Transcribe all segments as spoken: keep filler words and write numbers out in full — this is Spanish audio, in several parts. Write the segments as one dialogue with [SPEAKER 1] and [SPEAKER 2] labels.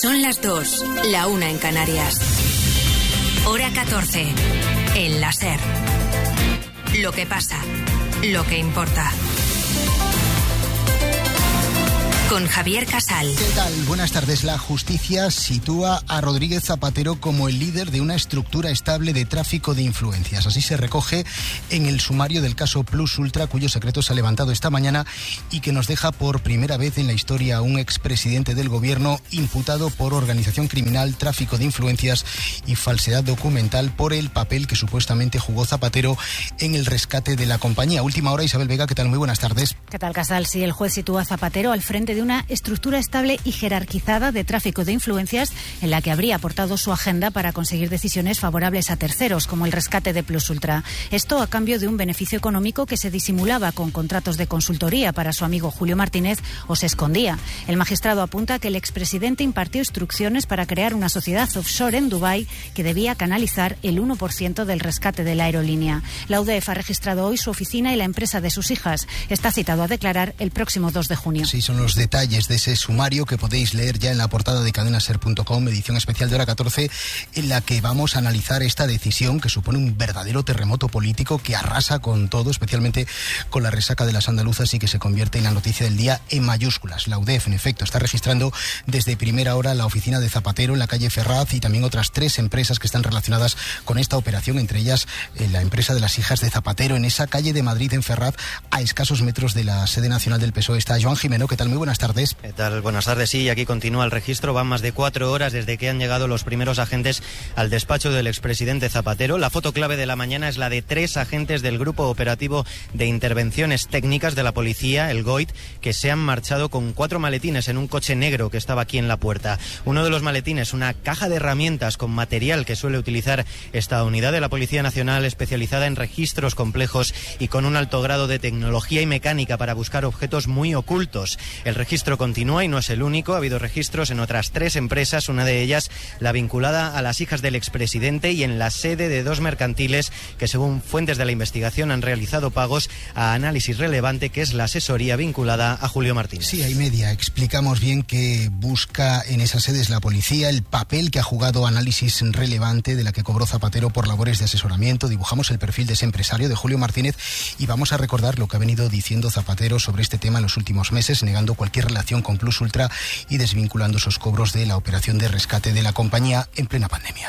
[SPEAKER 1] Son las dos, la una en Canarias. Hora catorce, en la SER. Lo que pasa, lo que importa. Con Javier Casal.
[SPEAKER 2] ¿Qué tal? Buenas tardes. La justicia sitúa a Rodríguez Zapatero como el líder de una estructura estable de tráfico de influencias. Así se recoge en el sumario del caso Plus Ultra, cuyo secreto se ha levantado esta mañana y que nos deja por primera vez en la historia a un expresidente del gobierno imputado por organización criminal, tráfico de influencias y falsedad documental por el papel que supuestamente jugó Zapatero en el rescate de la compañía. Última hora, Isabel Vega, ¿qué tal? Muy buenas tardes.
[SPEAKER 3] ¿Qué tal, Casal? Sí, el juez sitúa a Zapatero al frente de una estructura estable y jerarquizada de tráfico de influencias en la que habría aportado su agenda para conseguir decisiones favorables a terceros, como el rescate de Plus Ultra. Esto a cambio de un beneficio económico que se disimulaba con contratos de consultoría para su amigo Julio Martínez o se escondía. El magistrado apunta que el expresidente impartió instrucciones para crear una sociedad offshore en Dubái que debía canalizar el uno por ciento del rescate de la aerolínea. La U D E F ha registrado hoy su oficina y la empresa de sus hijas. Está citado a declarar el próximo dos de junio.
[SPEAKER 2] Sí, son los detalles de ese sumario que podéis leer ya en la portada de cadena ser punto com, edición especial de hora catorce, en la que vamos a analizar esta decisión que supone un verdadero terremoto político que arrasa con todo, especialmente con la resaca de las andaluzas, y que se convierte en la noticia del día en mayúsculas. La U D E F, en efecto, está registrando desde primera hora la oficina de Zapatero en la calle Ferraz y también otras tres empresas que están relacionadas con esta operación, entre ellas eh, la empresa de las hijas de Zapatero, en esa calle de Madrid, en Ferraz, a escasos metros de la sede nacional del P S O E. Está Joan Jimeno. ¿Qué tal? Muy buenas tardes.
[SPEAKER 4] ¿Qué tal? Buenas tardes. Sí, aquí continúa el registro. Van más de cuatro horas desde que han llegado los primeros agentes al despacho del expresidente Zapatero. La foto clave de la mañana es la de tres agentes del Grupo Operativo de Intervenciones Técnicas de la Policía, el GOIT, que se han marchado con cuatro maletines en un coche negro que estaba aquí en la puerta. Uno de los maletines, una caja de herramientas con material que suele utilizar esta unidad de la Policía Nacional especializada en registros complejos y con un alto grado de tecnología y mecánica para buscar objetos muy ocultos. El registro continúa y no es el único. Ha habido registros en otras tres empresas, una de ellas la vinculada a las hijas del expresidente y en la sede de dos mercantiles que, según fuentes de la investigación, han realizado pagos a Análisis Relevante, que es la asesoría vinculada a Julio Martínez.
[SPEAKER 2] Sí, hay media. Explicamos bien que busca en esas sedes la policía, el papel que ha jugado Análisis Relevante, de la que cobró Zapatero por labores de asesoramiento. Dibujamos el perfil de ese empresario, de Julio Martínez, y vamos a recordar lo que ha venido diciendo Zapatero sobre este tema en los últimos meses, negando cualquier relación con Plus Ultra y desvinculando esos cobros de la operación de rescate de la compañía en plena pandemia.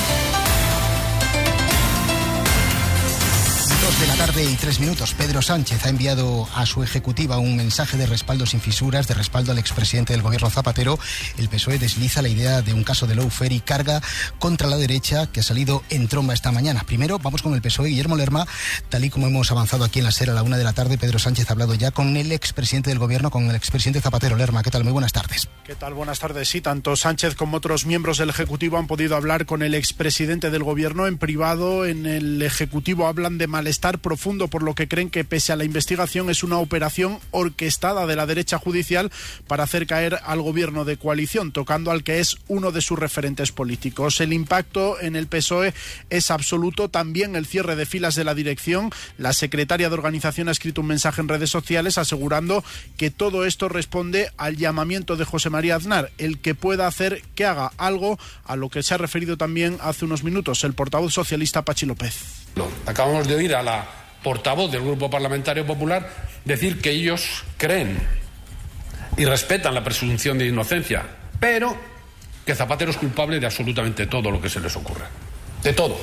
[SPEAKER 2] Dos de la tarde y tres minutos. Pedro Sánchez ha enviado a su ejecutiva un mensaje de respaldo sin fisuras, de respaldo al expresidente del gobierno Zapatero. El P S O E desliza la idea de un caso de lawfare y carga contra la derecha que ha salido en tromba esta mañana. Primero vamos con el P S O E. Guillermo Lerma, tal y como hemos avanzado aquí en la SER a la una de la tarde, Pedro Sánchez ha hablado ya con el expresidente del gobierno, con el expresidente Zapatero. Lerma, ¿qué tal? Muy buenas tardes.
[SPEAKER 5] ¿Qué tal? Buenas tardes. Sí, tanto Sánchez como otros miembros del Ejecutivo han podido hablar con el expresidente del gobierno en privado. En el Ejecutivo hablan de malestar profundo por lo que creen que, pese a la investigación, es una operación orquestada de la derecha judicial para hacer caer al gobierno de coalición, tocando al que es uno de sus referentes políticos. El impacto en el P S O E es absoluto, también el cierre de filas de la dirección. La secretaria de organización ha escrito un mensaje en redes sociales asegurando que todo esto responde al llamamiento de José María Aznar, el que pueda hacer que haga algo, a lo que se ha referido también hace unos minutos el portavoz socialista Pachi López.
[SPEAKER 6] Acabamos de oír a la portavoz del Grupo Parlamentario Popular decir que ellos creen y respetan la presunción de inocencia, pero que Zapatero es culpable de absolutamente todo lo que se les ocurra. De todo.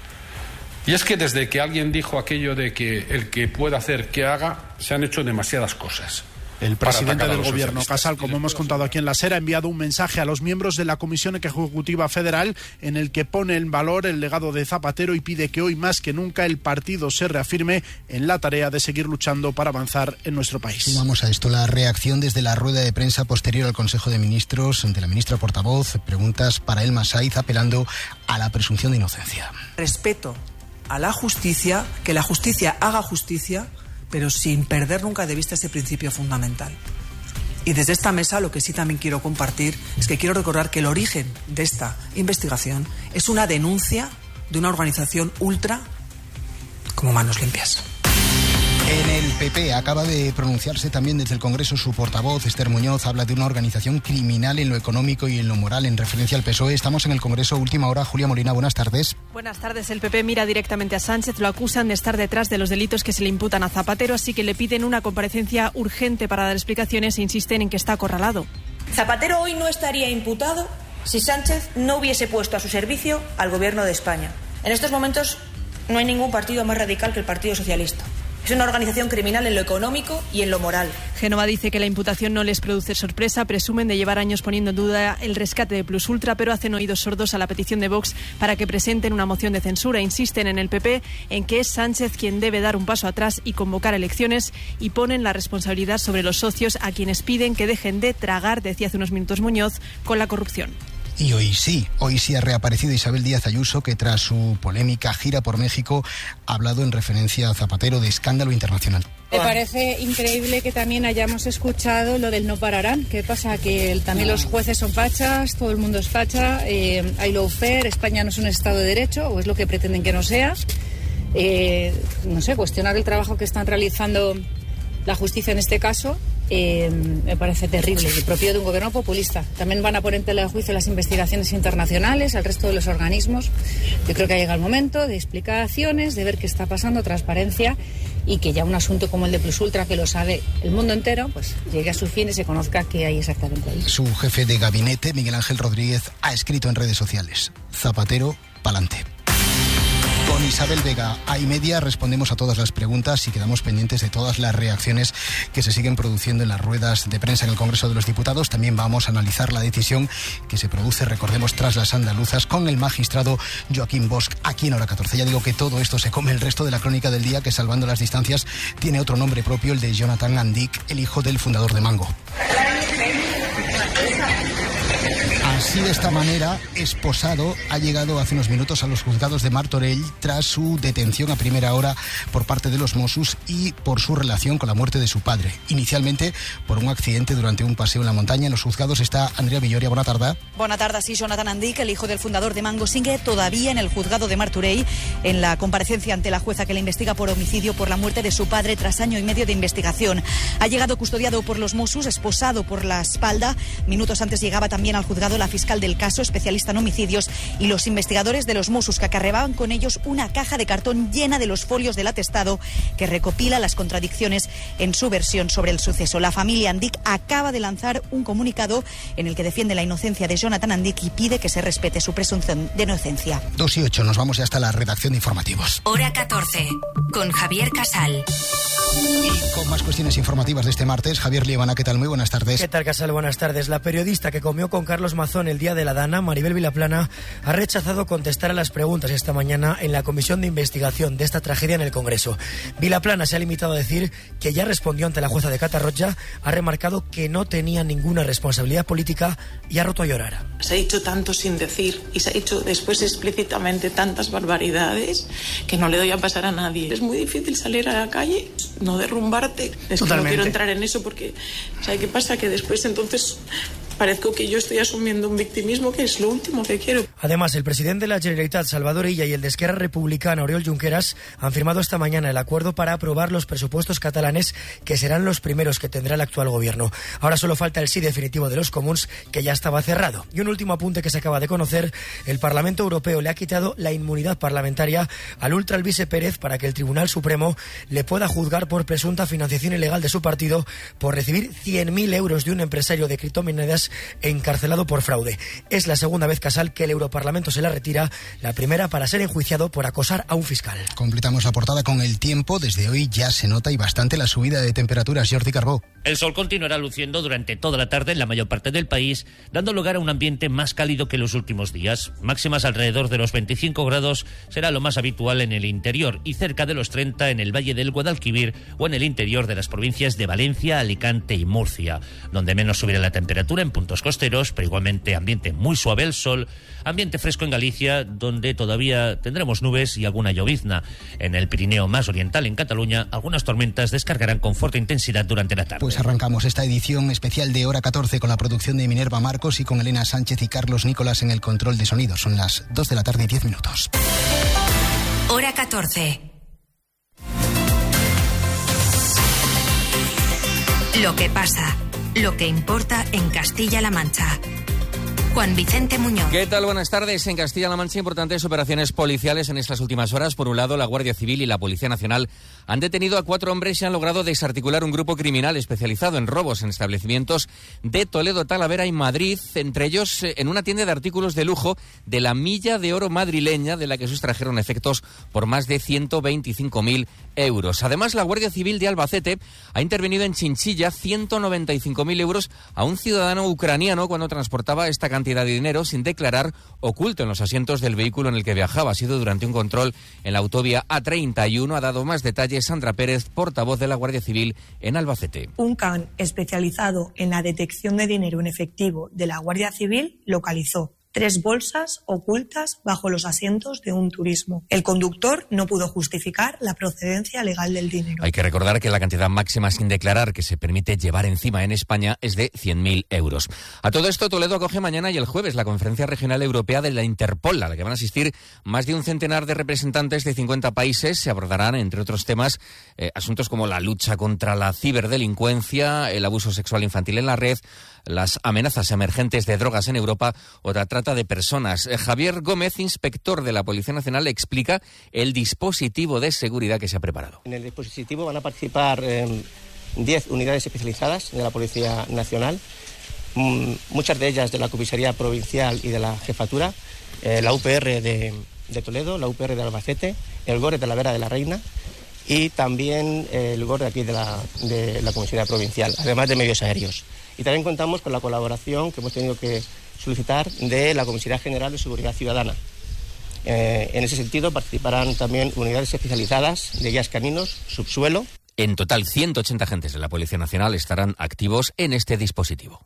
[SPEAKER 6] Y es que desde que alguien dijo aquello de que el que pueda hacer que haga, se han hecho demasiadas cosas.
[SPEAKER 5] El presidente del gobierno, Casal, como hemos contado aquí en la SER, ha enviado un mensaje a los miembros de la Comisión Ejecutiva Federal en el que pone en valor el legado de Zapatero y pide que hoy más que nunca el partido se reafirme en la tarea de seguir luchando para avanzar en nuestro país.
[SPEAKER 2] Vamos a esto, la reacción desde la rueda de prensa posterior al Consejo de Ministros de la ministra portavoz. Preguntas para Elma Saiz apelando a la presunción de inocencia.
[SPEAKER 7] Respeto a la justicia, que la justicia haga justicia, pero sin perder nunca de vista ese principio fundamental. Y desde esta mesa lo que sí también quiero compartir es que quiero recordar que el origen de esta investigación es una denuncia de una organización ultra como Manos Limpias.
[SPEAKER 2] En el P P acaba de pronunciarse también desde el Congreso su portavoz, Esther Muñoz, habla de una organización criminal en lo económico y en lo moral en referencia al P S O E. Estamos en el Congreso, última hora. Julia Molina, buenas tardes.
[SPEAKER 8] Buenas tardes. El P P mira directamente a Sánchez, lo acusan de estar detrás de los delitos que se le imputan a Zapatero, así que le piden una comparecencia urgente para dar explicaciones e insisten en que está acorralado.
[SPEAKER 9] Zapatero hoy no estaría imputado si Sánchez no hubiese puesto a su servicio al Gobierno de España. En estos momentos no hay ningún partido más radical que el Partido Socialista. Es una organización criminal en lo económico y en lo moral.
[SPEAKER 8] Génova dice que la imputación no les produce sorpresa, presumen de llevar años poniendo en duda el rescate de Plus Ultra, pero hacen oídos sordos a la petición de Vox para que presenten una moción de censura. Insisten en el P P en que es Sánchez quien debe dar un paso atrás y convocar elecciones, y ponen la responsabilidad sobre los socios, a quienes piden que dejen de tragar, decía hace unos minutos Muñoz, con la corrupción.
[SPEAKER 2] Y hoy sí, hoy sí ha reaparecido Isabel Díaz Ayuso, que tras su polémica gira por México ha hablado en referencia a Zapatero de escándalo internacional.
[SPEAKER 10] Me parece increíble que también hayamos escuchado lo del no pararán. ¿Qué pasa? Que el, también los jueces son fachas, todo el mundo es facha, eh, hay lawfare, España no es un Estado de Derecho, o es lo que pretenden que no sea. Eh, no sé, cuestionar el trabajo que están realizando la justicia en este caso eh, me parece terrible y propio de un gobierno populista. También van a poner en tela de juicio las investigaciones internacionales, al resto de los organismos. Yo creo que ha llegado el momento de explicaciones, de ver qué está pasando, transparencia, y que ya un asunto como el de Plus Ultra, que lo sabe el mundo entero, pues llegue a su fin y se conozca qué hay exactamente ahí.
[SPEAKER 2] Su jefe de gabinete, Miguel Ángel Rodríguez, ha escrito en redes sociales: Zapatero, pa'lante. Con Isabel Vega, a y media, respondemos a todas las preguntas y quedamos pendientes de todas las reacciones que se siguen produciendo en las ruedas de prensa en el Congreso de los Diputados. También vamos a analizar la decisión que se produce, recordemos, tras las andaluzas, con el magistrado Joaquín Bosch, aquí en Hora catorce. Ya digo que todo esto se come el resto de la crónica del día, que, salvando las distancias, tiene otro nombre propio, el de Jonathan Andic, el hijo del fundador de Mango. Así, de esta manera, esposado ha llegado hace unos minutos a los juzgados de Martorell tras su detención a primera hora por parte de los Mossos y por su relación con la muerte de su padre. Inicialmente por un accidente durante un paseo en la montaña. En los juzgados está Andrea Villoria. Buena tarde.
[SPEAKER 11] Buena tarde. Sí, Jonathan Andic, el hijo del fundador de Mango, sigue todavía en el juzgado de Martorell en la comparecencia ante la jueza que le investiga por homicidio por la muerte de su padre tras año y medio de investigación. Ha llegado custodiado por los Mossos, esposado por la espalda. Minutos antes llegaba también al juzgado la fiscal del caso, especialista en homicidios, y los investigadores de los Mossos, que acarreaban con ellos una caja de cartón llena de los folios del atestado que recopila las contradicciones en su versión sobre el suceso. La familia Andic acaba de lanzar un comunicado en el que defiende la inocencia de Jonathan Andic y pide que se respete su presunción de inocencia.
[SPEAKER 2] Dos y ocho, nos vamos ya hasta la redacción de informativos.
[SPEAKER 1] Hora catorce, con Javier Casal.
[SPEAKER 2] Y con más cuestiones informativas de este martes, Javier Liebana, ¿qué tal? Muy buenas tardes.
[SPEAKER 12] ¿Qué tal, Casal? Buenas tardes. La periodista que comió con Carlos Mazón el día de la Dana, Maribel Vilaplana, ha rechazado contestar a las preguntas esta mañana en la comisión de investigación de esta tragedia en el Congreso. Vilaplana se ha limitado a decir que ya respondió ante la jueza de Catarroja, ha remarcado que no tenía ninguna responsabilidad política y ha roto a llorar.
[SPEAKER 13] Se ha dicho tanto sin decir y se ha dicho después explícitamente tantas barbaridades que no le doy a pasar a nadie. Es muy difícil salir a la calle, no derrumbarte. Es que no quiero entrar en eso porque, ¿sabes qué pasa? Que después entonces parezco que yo estoy asumiendo un victimismo que es lo último que quiero.
[SPEAKER 12] Además, el presidente de la Generalitat, Salvador Illa, y el de Esquerra Republicana, Oriol Junqueras, han firmado esta mañana el acuerdo para aprobar los presupuestos catalanes, que serán los primeros que tendrá el actual gobierno. Ahora solo falta el sí definitivo de los comuns, que ya estaba cerrado. Y un último apunte que se acaba de conocer: el Parlamento Europeo le ha quitado la inmunidad parlamentaria al ultra Alvise Pérez para que el Tribunal Supremo le pueda juzgar por presunta financiación ilegal de su partido por recibir cien mil euros de un empresario de criptomonedas encarcelado por fraude. Es la segunda vez, Casal, que el Europarlamento se la retira, la primera para ser enjuiciado por acosar a un fiscal.
[SPEAKER 2] Completamos la portada con el tiempo. Desde hoy ya se nota y bastante la subida de temperaturas. Jordi Carbó.
[SPEAKER 14] El sol continuará luciendo durante toda la tarde en la mayor parte del país, dando lugar a un ambiente más cálido que los últimos días. Máximas alrededor de los veinticinco grados será lo más habitual en el interior y cerca de los treinta en el Valle del Guadalquivir o en el interior de las provincias de Valencia, Alicante y Murcia, donde menos subirá la temperatura en puntos costeros, pero igualmente ambiente muy suave el sol, ambiente fresco en Galicia, donde todavía tendremos nubes y alguna llovizna. En el Pirineo más oriental, en Cataluña, algunas tormentas descargarán con fuerte intensidad durante la tarde.
[SPEAKER 2] Pues arrancamos esta edición especial de Hora catorce con la producción de Minerva Marcos y con Elena Sánchez y Carlos Nicolás en el control de sonido. Son las dos de la tarde y diez minutos.
[SPEAKER 1] Hora catorce. Lo que pasa, lo que importa en Castilla-La Mancha. Juan Vicente Muñoz.
[SPEAKER 15] ¿Qué tal? Buenas tardes. En Castilla-La Mancha, importantes operaciones policiales en estas últimas horas. Por un lado, la Guardia Civil y la Policía Nacional han detenido a cuatro hombres y han logrado desarticular un grupo criminal especializado en robos en establecimientos de Toledo, Talavera y Madrid, entre ellos en una tienda de artículos de lujo de la Milla de Oro madrileña, de la que sustrajeron efectos por más de ciento veinticinco mil euros. Además, la Guardia Civil de Albacete ha intervenido en Chinchilla ciento noventa y cinco mil euros a un ciudadano ucraniano cuando transportaba esta cantidad de dinero sin declarar, oculto en los asientos del vehículo en el que viajaba. Ha sido durante un control en la autovía A treinta y uno. Ha dado más detalles Sandra Pérez, portavoz de la Guardia Civil en Albacete.
[SPEAKER 16] Un C A N especializado en la detección de dinero en efectivo de la Guardia Civil localizó tres bolsas ocultas bajo los asientos de un turismo. El conductor no pudo justificar la procedencia legal del dinero.
[SPEAKER 15] Hay que recordar que la cantidad máxima sin declarar que se permite llevar encima en España es de cien mil euros. A todo esto, Toledo acoge mañana y el jueves la Conferencia Regional Europea de la Interpol, a la que van a asistir más de un centenar de representantes de cincuenta países. Se abordarán, entre otros temas, eh, asuntos como la lucha contra la ciberdelincuencia, el abuso sexual infantil en la red, las amenazas emergentes de drogas en Europa o la trata de personas. Javier Gómez, inspector de la Policía Nacional, explica el dispositivo de seguridad que se ha preparado.
[SPEAKER 17] En el dispositivo van a participar diez eh, unidades especializadas de la Policía Nacional, mm, muchas de ellas de la Comisaría Provincial y de la Jefatura, eh, la U P R de, de Toledo, la U P R de Albacete, el GOR de Talavera de la Reina y también eh, el GOR de aquí de la, de la Comisaría Provincial, además de medios aéreos. Y también contamos con la colaboración que hemos tenido que solicitar de la Comisaría General de Seguridad Ciudadana. Eh, en ese sentido participarán también unidades especializadas de guías caninos, subsuelo.
[SPEAKER 15] En total, ciento ochenta agentes de la Policía Nacional estarán activos en este dispositivo.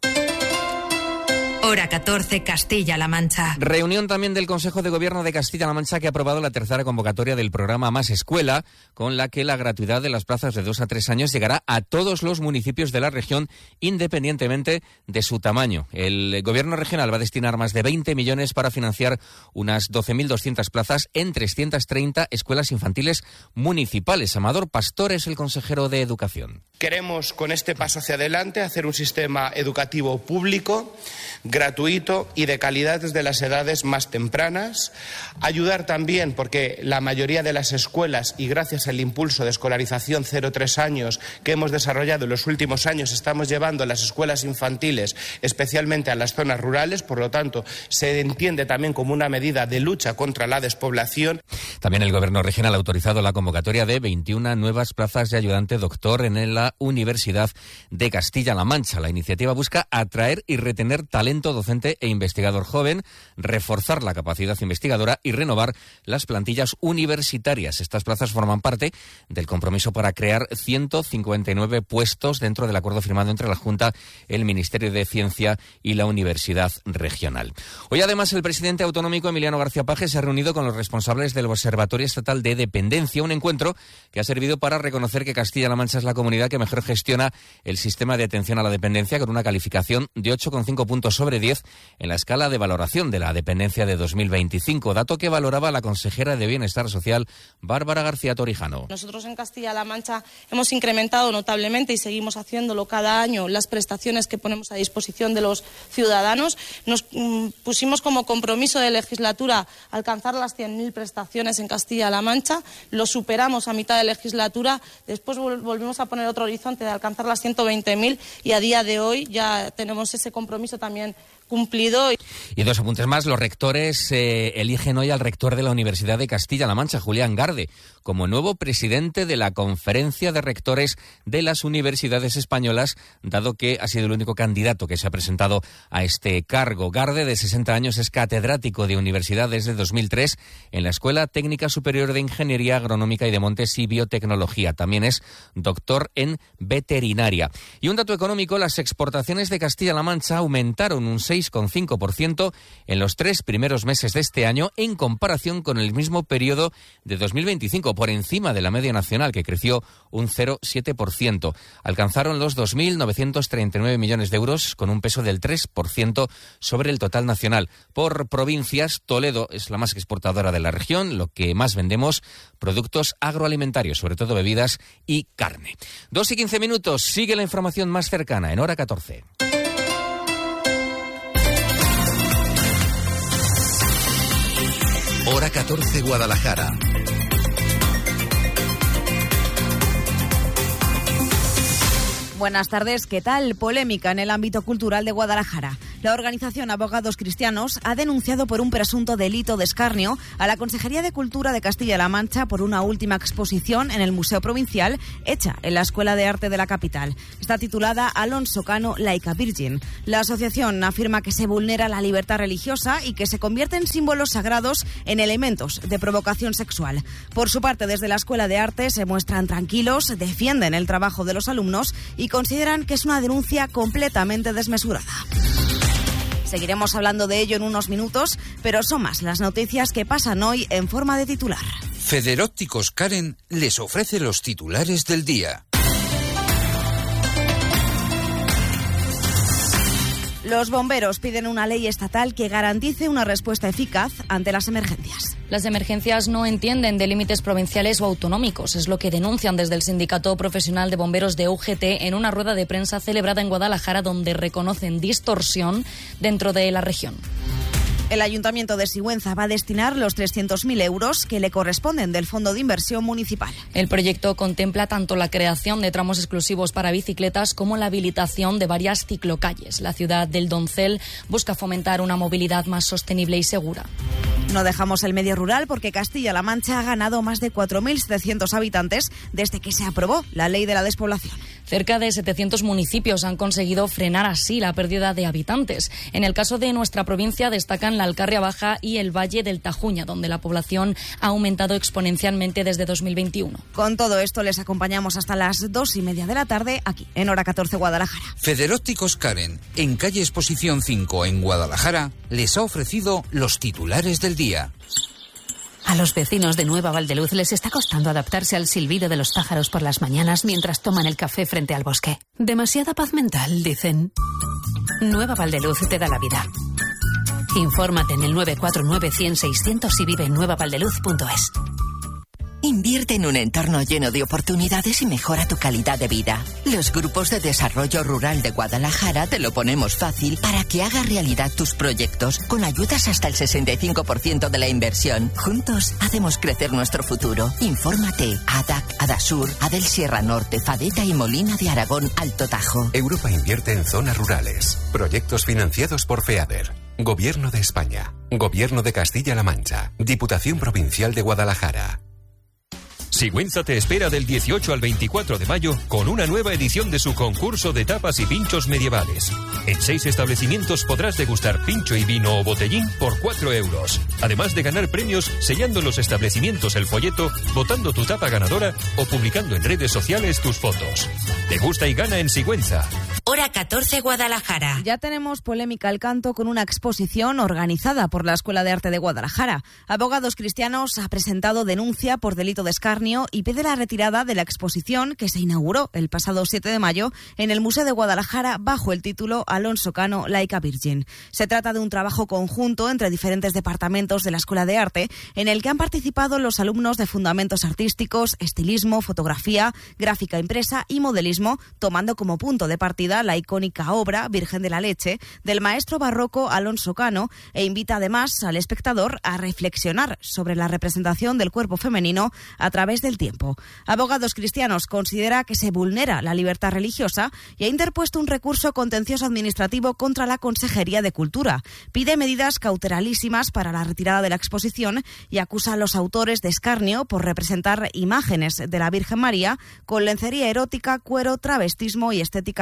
[SPEAKER 1] Hora catorce, Castilla-La Mancha.
[SPEAKER 15] Reunión también del Consejo de Gobierno de Castilla-La Mancha, que ha aprobado la tercera convocatoria del programa Más Escuela, con la que la gratuidad de las plazas de dos a tres años llegará a todos los municipios de la región, independientemente de su tamaño. El Gobierno regional va a destinar más de veinte millones para financiar unas doce mil doscientas plazas en trescientas treinta escuelas infantiles municipales. Amador Pastor es el consejero de Educación.
[SPEAKER 18] Queremos, con este paso hacia adelante, hacer un sistema educativo público, gratuito y de calidad desde las edades más tempranas. Ayudar también, porque la mayoría de las escuelas, y gracias al impulso de escolarización cero a tres años que hemos desarrollado en los últimos años, estamos llevando las escuelas infantiles especialmente a las zonas rurales. Por lo tanto, se entiende también como una medida de lucha contra la despoblación.
[SPEAKER 15] También el Gobierno regional ha autorizado la convocatoria de veintiuna nuevas plazas de ayudante doctor en la Universidad de Castilla-La Mancha. La iniciativa busca atraer y retener talento docente e investigador joven, reforzar la capacidad investigadora y renovar las plantillas universitarias. Estas plazas forman parte del compromiso para crear ciento cincuenta y nueve puestos dentro del acuerdo firmado entre la Junta, el Ministerio de Ciencia y la Universidad Regional. Hoy, además, el presidente autonómico Emiliano García Paje se ha reunido con los responsables del Observatorio Estatal de Dependencia, un encuentro que ha servido para reconocer que Castilla-La Mancha es la comunidad que mejor gestiona el sistema de atención a la dependencia, con una calificación de ocho coma cinco puntos sobre diez en la escala de valoración de la dependencia de dos mil veinticinco, dato que valoraba la consejera de Bienestar Social, Bárbara García Torijano.
[SPEAKER 19] Nosotros en Castilla-La Mancha hemos incrementado notablemente, y seguimos haciéndolo cada año, las prestaciones que ponemos a disposición de los ciudadanos. Nos mm, pusimos como compromiso de legislatura alcanzar las cien mil prestaciones en Castilla-La Mancha, lo superamos a mitad de legislatura, después vol- volvimos a poner otro horizonte de alcanzar las ciento veinte mil y a día de hoy ya tenemos ese compromiso también cumplido.
[SPEAKER 15] Y dos apuntes más. Los rectores eh, eligen hoy al rector de la Universidad de Castilla-La Mancha, Julián Garde, como nuevo presidente de la Conferencia de Rectores de las Universidades Españolas, dado que ha sido el único candidato que se ha presentado a este cargo. Garde, de sesenta años, es catedrático de universidad desde dos mil tres en la Escuela Técnica Superior de Ingeniería Agronómica y de Montes y Biotecnología. También es doctor en veterinaria. Y un dato económico: las exportaciones de Castilla-La Mancha aumentaron aumentaron un seis coma cinco por ciento en los tres primeros meses de este año en comparación con el mismo periodo de dos mil veinticinco, por encima de la media nacional, que creció un cero coma siete por ciento. Alcanzaron los dos mil novecientos treinta y nueve millones de euros, con un peso del tres por ciento sobre el total nacional. Por provincias, Toledo es la más exportadora de la región, lo que más vendemos, productos agroalimentarios, sobre todo bebidas y carne. Dos y quince minutos, sigue la información más cercana en Hora catorce.
[SPEAKER 20] Hora catorce Guadalajara.
[SPEAKER 21] Buenas tardes, ¿qué tal? Polémica en el ámbito cultural de Guadalajara. La organización Abogados Cristianos ha denunciado por un presunto delito de escarnio a la Consejería de Cultura de Castilla-La Mancha por una última exposición en el Museo Provincial hecha en la Escuela de Arte de la capital. Está titulada Alonso Cano, Laica Virgin. La asociación afirma que se vulnera la libertad religiosa y que se convierten símbolos sagrados en elementos de provocación sexual. Por su parte, desde la Escuela de Arte se muestran tranquilos, defienden el trabajo de los alumnos y consideran que es una denuncia completamente desmesurada. Seguiremos hablando de ello en unos minutos, pero son más las noticias que pasan hoy en forma de titular.
[SPEAKER 20] Federópticos Karen les ofrece los titulares del día.
[SPEAKER 21] Los bomberos piden una ley estatal que garantice una respuesta eficaz ante las emergencias.
[SPEAKER 22] Las emergencias no entienden de límites provinciales o autonómicos, es lo que denuncian desde el Sindicato Profesional de Bomberos de U G T en una rueda de prensa celebrada en Guadalajara, donde reconocen distorsión dentro de la región.
[SPEAKER 21] El Ayuntamiento de Sigüenza va a destinar los trescientos mil euros que le corresponden del Fondo de Inversión Municipal.
[SPEAKER 22] El proyecto contempla tanto la creación de tramos exclusivos para bicicletas como la habilitación de varias ciclocalles. La ciudad del Doncel busca fomentar una movilidad más sostenible y segura.
[SPEAKER 21] No dejamos el medio rural porque Castilla-La Mancha ha ganado más de cuatro mil setecientos habitantes desde que se aprobó la ley de la despoblación.
[SPEAKER 22] Cerca de setecientos municipios han conseguido frenar así la pérdida de habitantes. En el caso de nuestra provincia destacan la Alcarria Baja y el Valle del Tajuña, donde la población ha aumentado exponencialmente desde dos mil veintiuno.
[SPEAKER 21] Con todo esto les acompañamos hasta las dos y media de la tarde aquí en Hora catorce Guadalajara.
[SPEAKER 20] Federópticos Karen, en calle Exposición cinco en Guadalajara, les ha ofrecido los titulares del día.
[SPEAKER 23] A los vecinos de Nueva Valdeluz les está costando adaptarse al silbido de los pájaros por las mañanas mientras toman el café frente al bosque. Demasiada paz mental, dicen. Nueva Valdeluz te da la vida. Infórmate en el nueve cuatro nueve, cien, seiscientos y vive en nueva valdeluz punto es.
[SPEAKER 24] Invierte en un entorno lleno de oportunidades y mejora tu calidad de vida. Los grupos de desarrollo rural de Guadalajara te lo ponemos fácil para que hagas realidad tus proyectos, con ayudas hasta el sesenta y cinco por ciento de la inversión. Juntos hacemos crecer nuestro futuro. Infórmate. A D A C, Adasur, Adel Sierra Norte, Fadeta y Molina de Aragón, Alto Tajo.
[SPEAKER 25] Europa invierte en zonas rurales. Proyectos financiados por FEADER. Gobierno de España. Gobierno de Castilla-La Mancha. Diputación Provincial de Guadalajara.
[SPEAKER 26] Sigüenza te espera del dieciocho al veinticuatro de mayo con una nueva edición de su concurso de tapas y pinchos medievales. En seis establecimientos podrás degustar pincho y vino o botellín por cuatro euros. Además de ganar premios sellando en los establecimientos el folleto, votando tu tapa ganadora o publicando en redes sociales tus fotos. Degusta y gana en Sigüenza.
[SPEAKER 1] Hora catorce Guadalajara.
[SPEAKER 21] Ya tenemos polémica al canto con una exposición organizada por la Escuela de Arte de Guadalajara. Abogados Cristianos ha presentado denuncia por delito de escarnio y pide la retirada de la exposición que se inauguró el pasado siete de mayo en el Museo de Guadalajara bajo el título Alonso Cano, Laica Virgin. Se trata de un trabajo conjunto entre diferentes departamentos de la Escuela de Arte en el que han participado los alumnos de Fundamentos Artísticos, Estilismo, Fotografía, Gráfica Impresa y Modelismo, tomando como punto de partida la icónica obra Virgen de la Leche del maestro barroco Alonso Cano, e invita además al espectador a reflexionar sobre la representación del cuerpo femenino a través del tiempo. Abogados Cristianos considera que se vulnera la libertad religiosa y ha interpuesto un recurso contencioso administrativo contra la Consejería de Cultura. Pide medidas cautelariísimas para la retirada de la exposición y acusa a los autores de escarnio por representar imágenes de la Virgen María con lencería erótica, cuero, travestismo y estética queer.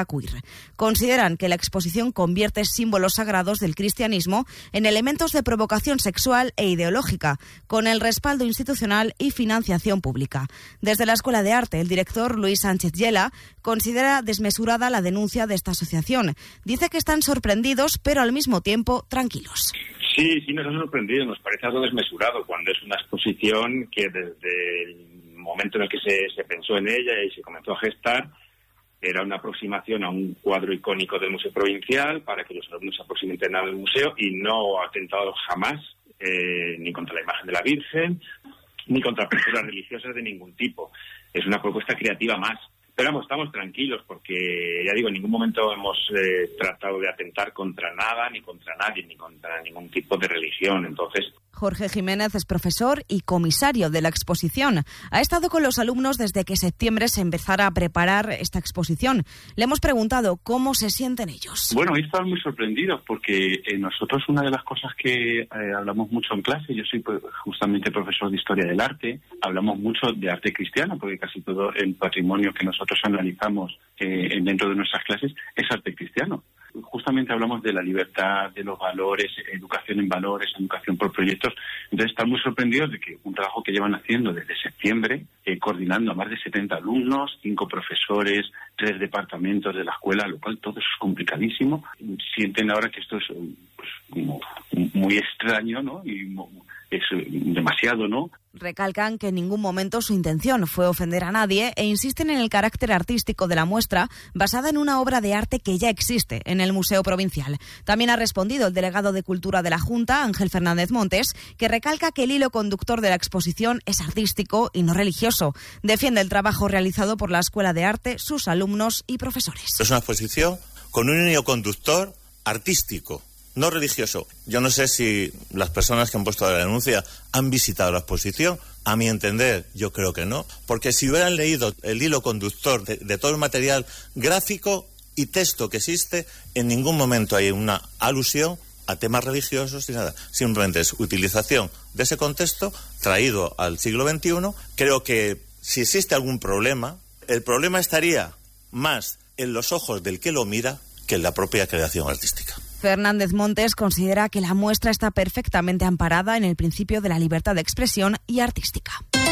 [SPEAKER 21] Consideran que la exposición convierte símbolos sagrados del cristianismo en elementos de provocación sexual e ideológica, con el respaldo institucional y financiación pública. Desde la Escuela de Arte, el director Luis Sánchez Yela considera desmesurada la denuncia de esta asociación. Dice que están sorprendidos, pero al mismo tiempo tranquilos.
[SPEAKER 3] Sí, sí nos ha sorprendido, nos parece algo desmesurado cuando es una exposición que desde el momento en el que se, se pensó en ella y se comenzó a gestar era una aproximación a un cuadro icónico del Museo Provincial para que los alumnos se aproximen al museo y no ha atentado jamás eh, ni contra la imagen de la Virgen ni contra posturas religiosas de ningún tipo. Es una propuesta creativa más. Pero vamos, estamos tranquilos porque, ya digo, en ningún momento hemos eh, tratado de atentar contra nada, ni contra nadie, ni contra ningún tipo de religión. Entonces,
[SPEAKER 21] Jorge Jiménez es profesor y comisario de la exposición. Ha estado con los alumnos desde que septiembre se empezara a preparar esta exposición. Le hemos preguntado cómo se sienten ellos.
[SPEAKER 4] Bueno, hoy estamos muy sorprendidos porque eh, nosotros una de las cosas que eh, hablamos mucho en clase, yo soy pues, justamente profesor de Historia del Arte, hablamos mucho de arte cristiano porque casi todo el patrimonio que nosotros analizamos eh, dentro de nuestras clases es arte cristiano. Justamente hablamos de la libertad, de los valores, educación en valores, educación por proyectos. Entonces están muy sorprendidos de que un trabajo que llevan haciendo desde septiembre, eh, coordinando a más de setenta alumnos, cinco profesores, tres departamentos de la escuela, lo cual todo eso es complicadísimo. Sienten ahora que esto es pues, como muy extraño, ¿no? Y es demasiado, ¿no?
[SPEAKER 21] Recalcan que en ningún momento su intención fue ofender a nadie e insisten en el carácter artístico de la muestra basada en una obra de arte que ya existe en el Museo Provincial. También ha respondido el delegado de Cultura de la Junta, Ángel Fernández Montes, que recalca que el hilo conductor de la exposición es artístico y no religioso. Defiende el trabajo realizado por la Escuela de Arte, sus alumnos y profesores.
[SPEAKER 5] Es una exposición con un hilo conductor artístico, no religioso. Yo no sé si las personas que han puesto la denuncia han visitado la exposición. A mi entender, yo creo que no. Porque si hubieran leído el hilo conductor de, de todo el material gráfico y texto que existe, en ningún momento hay una alusión a temas religiosos ni nada. Simplemente es utilización de ese contexto traído al siglo veintiuno. Creo que si existe algún problema, el problema estaría más en los ojos del que lo mira que en la propia creación artística.
[SPEAKER 21] Fernández Montes considera que la muestra está perfectamente amparada en el principio de la libertad de expresión y artística.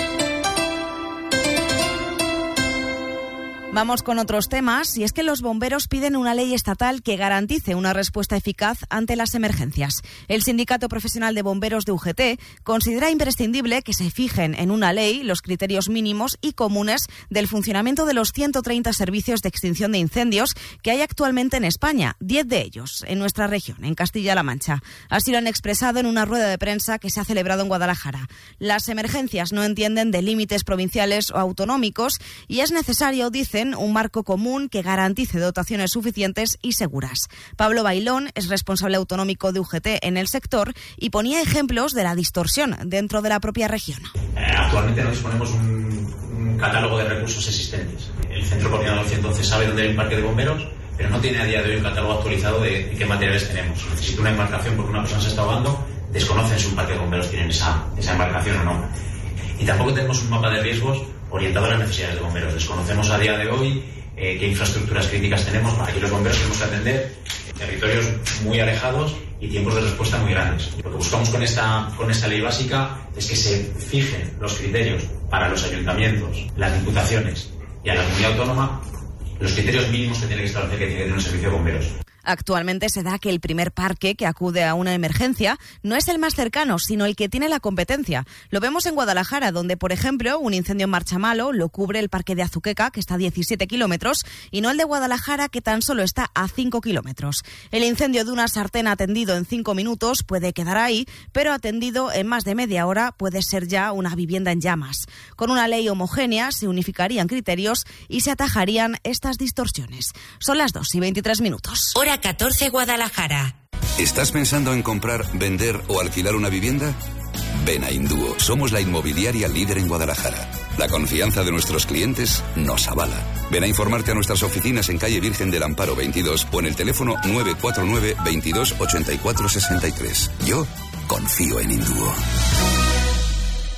[SPEAKER 21] Vamos con otros temas, y es que los bomberos piden una ley estatal que garantice una respuesta eficaz ante las emergencias. El Sindicato Profesional de Bomberos de U G T considera imprescindible que se fijen en una ley los criterios mínimos y comunes del funcionamiento de los ciento treinta servicios de extinción de incendios que hay actualmente en España, diez de ellos en nuestra región, en Castilla-La Mancha. Así lo han expresado en una rueda de prensa que se ha celebrado en Guadalajara. Las emergencias no entienden de límites provinciales o autonómicos y es necesario, dicen, un marco común que garantice dotaciones suficientes y seguras. Pablo Bailón es responsable autonómico de U G T en el sector y ponía ejemplos de la distorsión dentro de la propia región.
[SPEAKER 6] Eh, actualmente no disponemos un, un catálogo de recursos existentes. El Centro Coordinador ciento once sabe dónde hay un parque de bomberos, pero no tiene a día de hoy un catálogo actualizado de, de qué materiales tenemos. Necesita una embarcación porque una persona se está ahogando, desconocen si un parque de bomberos tienen esa, esa embarcación o no. Y tampoco tenemos un mapa de riesgos orientado a las necesidades de bomberos. Desconocemos a día de hoy eh, qué infraestructuras críticas tenemos. Aquí los bomberos tenemos que atender territorios muy alejados y tiempos de respuesta muy grandes. Lo que buscamos con esta, con esta ley básica es que se fijen los criterios para los ayuntamientos, las diputaciones y a la comunidad autónoma, los criterios mínimos que tiene que establecer que tiene que tener un servicio de bomberos.
[SPEAKER 21] Actualmente se da que el primer parque que acude a una emergencia no es el más cercano, sino el que tiene la competencia. Lo vemos en Guadalajara, donde, por ejemplo, un incendio en Marchamalo lo cubre el parque de Azuqueca, que está a diecisiete kilómetros, y no el de Guadalajara, que tan solo está a cinco kilómetros. El incendio de una sartén atendido en cinco minutos puede quedar ahí, pero atendido en más de media hora puede ser ya una vivienda en llamas. Con una ley homogénea se unificarían criterios y se atajarían estas distorsiones. Son las dos y veintitrés minutos.
[SPEAKER 1] Hora catorce, Guadalajara.
[SPEAKER 7] ¿Estás pensando en comprar, vender o alquilar una vivienda? Ven a Indúo. Somos la inmobiliaria líder en Guadalajara. La confianza de nuestros clientes nos avala. Ven a informarte a nuestras oficinas en calle Virgen del Amparo veintidós o en el teléfono nueve cuatro nueve, veintidós, ochenta y cuatro, sesenta y tres. Yo confío en Indúo.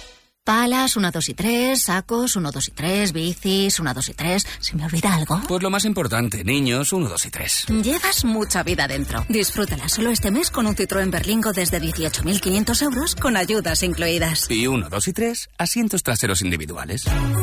[SPEAKER 8] Palas, uno, dos y tres, sacos, uno, dos y tres, bicis, uno, dos y tres. ¿Se me olvida algo?
[SPEAKER 9] Pues lo más importante, niños, uno, dos y tres.
[SPEAKER 8] Llevas mucha vida dentro. Disfrútala solo este mes con un Citroën Berlingo desde dieciocho mil quinientos euros con ayudas incluidas.
[SPEAKER 9] Y uno, dos y tres, asientos traseros individuales.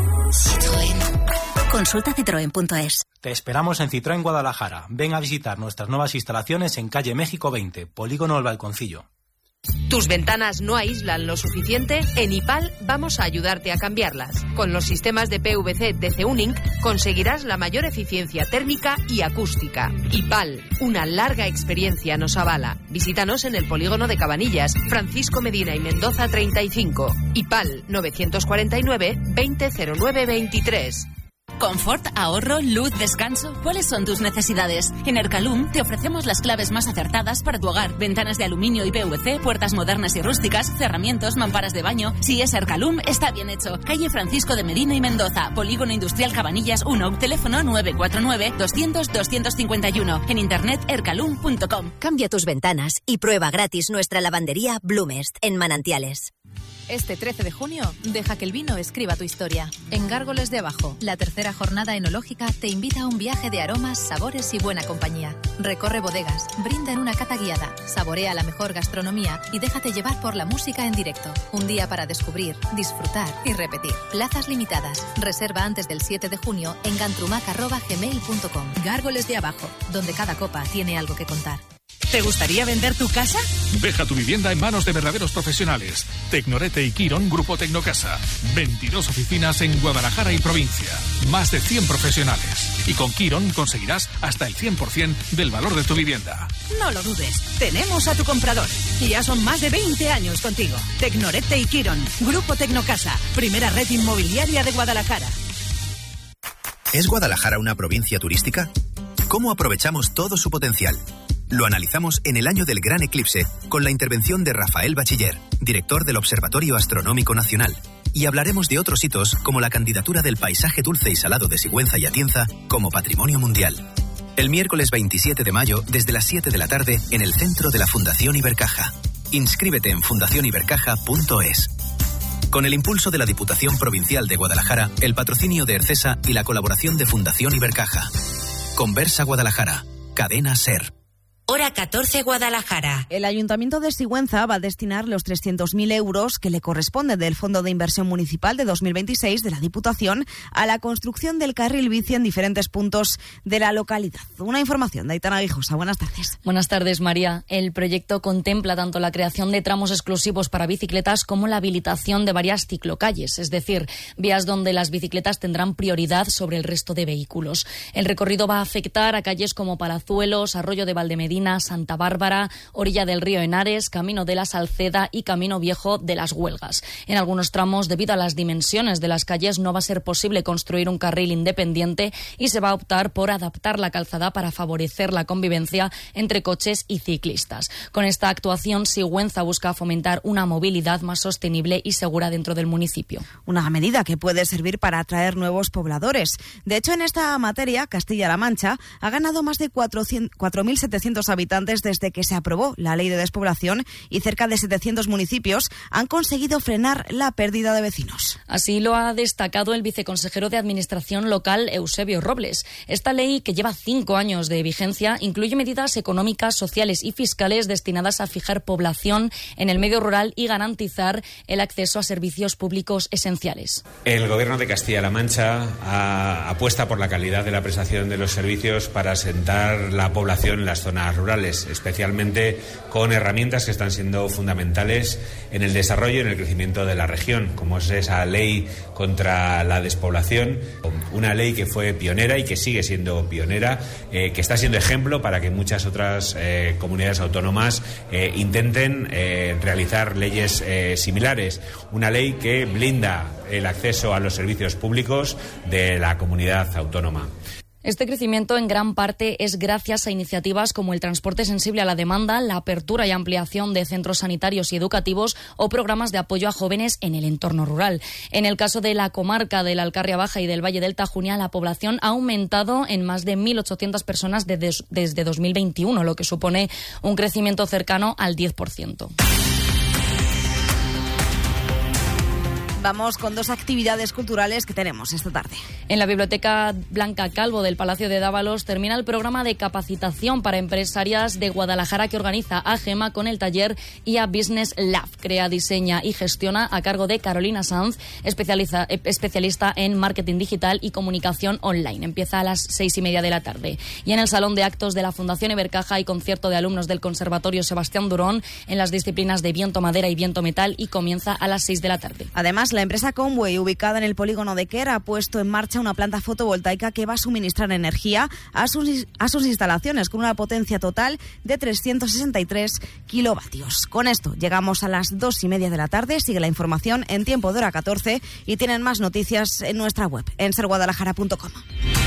[SPEAKER 8] Citroën. Consulta citroen punto es.
[SPEAKER 10] Te esperamos en Citroën Guadalajara. Ven a visitar nuestras nuevas instalaciones en calle México veinte, Polígono El Balconcillo.
[SPEAKER 11] ¿Tus ventanas no aíslan lo suficiente? En I P A L vamos a ayudarte a cambiarlas. Con los sistemas de P V C de Ceuning conseguirás la mayor eficiencia térmica y acústica. I P A L, una larga experiencia nos avala. Visítanos en el polígono de Cabanillas, Francisco Medina y Mendoza treinta y cinco. I P A L novecientos cuarenta y nueve, veinte cero nueve veintitrés.
[SPEAKER 12] ¿Confort, ahorro, luz, descanso? ¿Cuáles son tus necesidades? En Ercalum te ofrecemos las claves más acertadas para tu hogar. Ventanas de aluminio y P V C, puertas modernas y rústicas, cerramientos, mamparas de baño. Si es Ercalum, está bien hecho. Calle Francisco de Medina y Mendoza, Polígono Industrial Cabanillas uno, teléfono nueve cuatro nueve, doscientos, doscientos cincuenta y uno. En internet ercalum punto com.
[SPEAKER 13] Cambia tus ventanas y prueba gratis nuestra lavandería Blumest en Manantiales.
[SPEAKER 27] Este trece de junio, deja que el vino escriba tu historia. En Gárgoles de Abajo, la tercera jornada enológica te invita a un viaje de aromas, sabores y buena compañía. Recorre bodegas, brinda en una cata guiada, saborea la mejor gastronomía y déjate llevar por la música en directo. Un día para descubrir, disfrutar y repetir. Plazas limitadas. Reserva antes del siete de junio en gantrumac arroba gmail punto com. Gárgoles de Abajo, donde cada copa tiene algo que contar.
[SPEAKER 12] ¿Te gustaría vender tu casa?
[SPEAKER 28] Deja tu vivienda en manos de verdaderos profesionales. Tecnorete y Quirón, Grupo Tecnocasa. veintidós oficinas en Guadalajara y provincia. Más de cien profesionales. Y con Quirón conseguirás hasta el cien por ciento del valor de tu vivienda.
[SPEAKER 12] No lo dudes. Tenemos a tu comprador. Y ya son más de veinte años contigo. Tecnorete y Quirón, Grupo Tecnocasa. Primera red inmobiliaria de Guadalajara.
[SPEAKER 29] ¿Es Guadalajara una provincia turística? ¿Cómo aprovechamos todo su potencial? Lo analizamos en el año del Gran Eclipse con la intervención de Rafael Bachiller, director del Observatorio Astronómico Nacional. Y hablaremos de otros hitos como la candidatura del paisaje dulce y salado de Sigüenza y Atienza como Patrimonio Mundial. El miércoles veintisiete de mayo, desde las siete de la tarde, en el centro de la Fundación Ibercaja. Inscríbete en fundación ibercaja punto es. Con el impulso de la Diputación Provincial de Guadalajara, el patrocinio de Ercesa y la colaboración de Fundación Ibercaja. Conversa Guadalajara. Cadena SER.
[SPEAKER 1] Hora catorce Guadalajara.
[SPEAKER 21] El Ayuntamiento de Sigüenza va a destinar los trescientos mil euros que le corresponden del Fondo de Inversión Municipal de dos mil veintiséis de la Diputación a la construcción del carril bici en diferentes puntos de la localidad. Una información de Aitana Guijosa. Buenas tardes.
[SPEAKER 22] Buenas tardes, María. El proyecto contempla tanto la creación de tramos exclusivos para bicicletas como la habilitación de varias ciclocalles, es decir, vías donde las bicicletas tendrán prioridad sobre el resto de vehículos. El recorrido va a afectar a calles como Palazuelos, Arroyo de Valdemedina, Santa Bárbara, orilla del río Henares, Camino de la Salceda y Camino Viejo de las Huelgas. En algunos tramos, debido a las dimensiones de las calles, no va a ser posible construir un carril independiente y se va a optar por adaptar la calzada para favorecer la convivencia entre coches y ciclistas. Con esta actuación, Sigüenza busca fomentar una movilidad más sostenible y segura dentro del municipio.
[SPEAKER 21] Una medida que puede servir para atraer nuevos pobladores. De hecho, en esta materia, Castilla-La Mancha ha ganado más de cuatro mil setecientos habitantes desde que se aprobó la ley de despoblación y cerca de setecientos municipios han conseguido frenar la pérdida de vecinos.
[SPEAKER 22] Así lo ha destacado el viceconsejero de Administración Local, Eusebio Robles. Esta ley, que lleva cinco años de vigencia, incluye medidas económicas, sociales y fiscales destinadas a fijar población en el medio rural y garantizar el acceso a servicios públicos esenciales.
[SPEAKER 30] El Gobierno de Castilla-La Mancha a, apuesta por la calidad de la prestación de los servicios para asentar la población en las zonas rurales, especialmente con herramientas que están siendo fundamentales en el desarrollo y en el crecimiento de la región, como es esa ley contra la despoblación, una ley que fue pionera y que sigue siendo pionera, eh, que está siendo ejemplo para que muchas otras eh, comunidades autónomas eh, intenten eh, realizar leyes eh, similares. Una ley que blinda el acceso a los servicios públicos de la comunidad autónoma.
[SPEAKER 22] Este crecimiento en gran parte es gracias a iniciativas como el transporte sensible a la demanda, la apertura y ampliación de centros sanitarios y educativos o programas de apoyo a jóvenes en el entorno rural. En el caso de la comarca de la Alcarria Baja y del Valle del Tajuña, la población ha aumentado en más de mil ochocientas personas desde, desde dos mil veintiuno, lo que supone un crecimiento cercano al diez por ciento.
[SPEAKER 21] Vamos con dos actividades culturales que tenemos esta tarde.
[SPEAKER 22] En la Biblioteca Blanca Calvo del Palacio de Dávalos termina el programa de capacitación para empresarias de Guadalajara que organiza AGEMA con el taller I A Business Lab. Crea, diseña y gestiona a cargo de Carolina Sanz, especializa, especialista en marketing digital y comunicación online. Empieza a las seis y media de la tarde. Y en el Salón de Actos de la Fundación Ibercaja hay concierto de alumnos del Conservatorio Sebastián Durón en las disciplinas de viento madera y viento metal y comienza a las seis de la tarde.
[SPEAKER 21] Además, la empresa Conway, ubicada en el polígono de Quer, ha puesto en marcha una planta fotovoltaica que va a suministrar energía a sus, a sus instalaciones con una potencia total de trescientos sesenta y tres kilovatios. Con esto llegamos a las dos y media de la tarde. Sigue la información en tiempo de hora catorce y tienen más noticias en nuestra web, en ser guadalajara punto com.